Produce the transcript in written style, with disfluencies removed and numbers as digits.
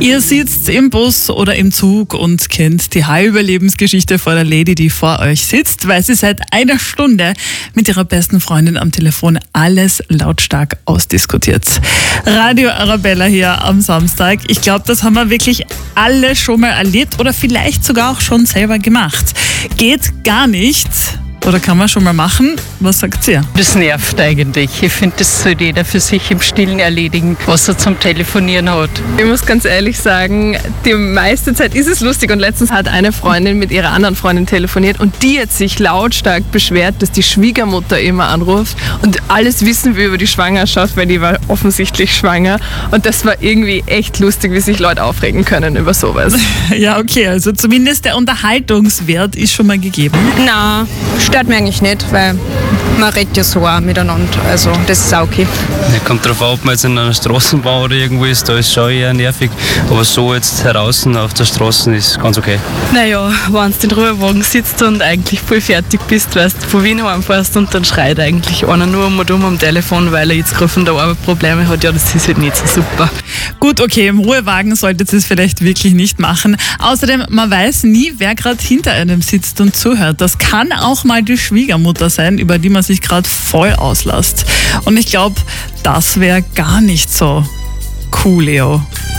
Ihr sitzt im Bus oder im Zug und kennt die halbe Lebensgeschichte von der Lady, die vor euch sitzt, weil sie seit einer Stunde mit ihrer besten Freundin am Telefon alles lautstark ausdiskutiert. Radio Arabella hier am Samstag. Ich glaube, das haben wir wirklich alle schon mal erlebt oder vielleicht sogar auch schon selber gemacht. Geht gar nicht. Oder kann man schon mal machen? Was sagt ihr? Das nervt eigentlich. Ich finde, das soll jeder für sich im Stillen erledigen, was er zum Telefonieren hat. Ich muss ganz ehrlich sagen, die meiste Zeit ist es lustig und letztens hat eine Freundin mit ihrer anderen Freundin telefoniert und die hat sich lautstark beschwert, dass die Schwiegermutter immer anruft und alles wissen wir über die Schwangerschaft, weil die war offensichtlich schwanger und das war irgendwie echt lustig, wie sich Leute aufregen können über sowas. Ja, okay, also zumindest der Unterhaltungswert ist schon mal gegeben. Nein, stört mich eigentlich nicht, weil man redet ja so auch miteinander, also das ist auch okay. Ja, kommt darauf an, ob man jetzt in einer Straßenbahn oder irgendwo ist, da ist schon eher nervig, aber so jetzt draußen auf der Straße ist ganz okay. Naja, wenn du in Ruhewagen sitzt und eigentlich voll fertig bist, weißt du, von Wien heimfährst und dann schreit eigentlich einer nur um und um am Telefon, weil er jetzt gerade von der Arbeit Probleme hat, ja, das ist halt nicht so super. Gut, okay, im Ruhewagen solltet ihr es vielleicht wirklich nicht machen. Außerdem, man weiß nie, wer gerade hinter einem sitzt und zuhört. Das kann auch mal die Schwiegermutter sein, über die man sich gerade voll auslässt. Und ich glaube, das wäre gar nicht so cool, Leo.